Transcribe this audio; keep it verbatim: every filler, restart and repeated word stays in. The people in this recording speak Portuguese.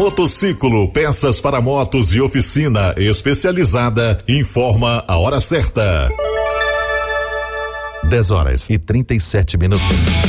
Motociclo, peças para motos e oficina especializada, informa a hora certa. dez horas e trinta e sete minutos.